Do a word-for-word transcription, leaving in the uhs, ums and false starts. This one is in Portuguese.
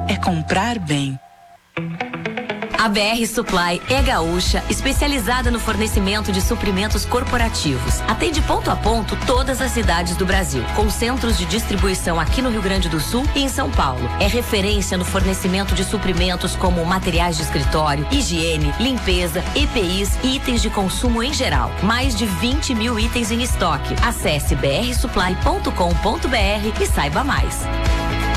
é comprar bem. A B R Supply é gaúcha, especializada no fornecimento de suprimentos corporativos. Atende ponto a ponto todas as cidades do Brasil, com centros de distribuição aqui no Rio Grande do Sul e em São Paulo. É referência no fornecimento de suprimentos como materiais de escritório, higiene, limpeza, E P Is e itens de consumo em geral. Mais de vinte mil itens em estoque. Acesse b r supply ponto com ponto b r e saiba mais.